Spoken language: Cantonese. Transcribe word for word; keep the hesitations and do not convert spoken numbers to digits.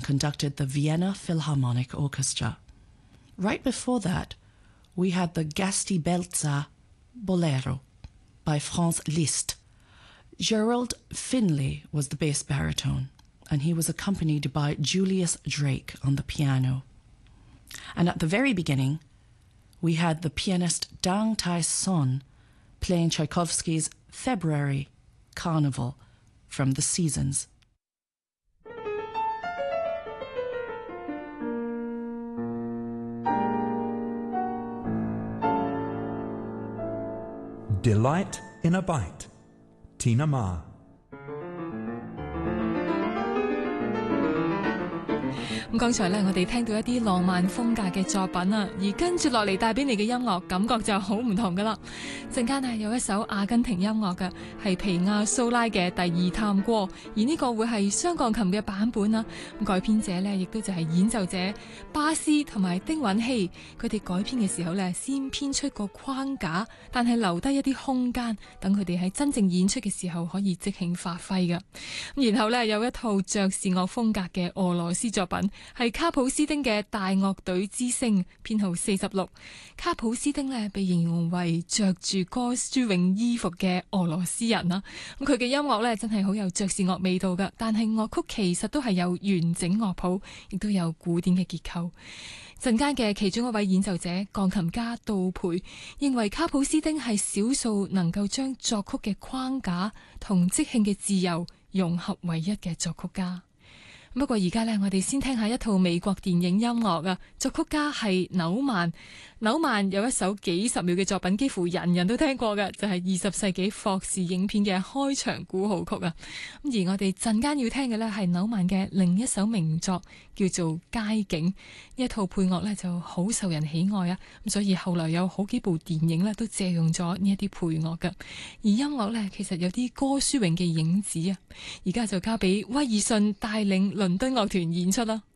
conducted the Vienna Philharmonic Orchestra. Right before that, we had the Gastibelza Bolero by Franz Liszt. Gerald Finley was the bass baritone, and he was accompanied by Julius Drake on the piano. And at the very beginning, we had the pianist Dang Tai-son playing Tchaikovsky's February Carnival from The Seasons. Delight in a Bite, Tina Ma. 咁剛才咧，我哋聽到一啲浪漫風格嘅作品啊，而跟住落嚟帶俾你嘅音樂感覺就好唔同噶啦。陣間啊，有一首阿根廷音樂嘅，係皮亞蘇拉嘅第二探戈，而呢個會係雙鋼琴嘅版本啊。咁改編者呢，亦都就係演奏者巴斯同埋丁允希，佢哋改編嘅時候呢，先編出個框架，但係留低一啲空間，等佢哋喺真正演出嘅時候可以即興發揮嘅。咁然後呢，有一套爵士樂風格嘅俄羅斯作品。係卡普斯丁嘅大樂隊之星，編號四十六。卡普斯丁呢，被形容為着住哥舒泳衣服嘅俄羅斯人啦。咁佢嘅音樂呢，真係好有爵士樂味道噶，但係樂曲其實都係有完整樂譜，亦都有古典嘅結構。陣間嘅其中一位演奏者鋼琴家杜培認為卡普斯丁係少數能夠將作曲嘅框架同即興嘅自由融合為一嘅作曲家。不過而家呢，我哋先聽下一套美國電影音樂啊，作曲家係紐曼。紐曼有一首幾十秒嘅作品，幾乎人人都聽過嘅，就係二十世紀霍士影片嘅開場鼓號曲啊。咁而我哋陣間要聽嘅呢，係紐曼嘅另一首名作，叫做《街景》。呢一套配樂呢就好受人喜愛啊，咁所以後來有好幾部電影呢都借用咗呢一啲配樂嘅。而音樂呢，其實有啲歌舒詠嘅影子啊。而家就交俾威爾遜帶領倫敦樂團演出啦。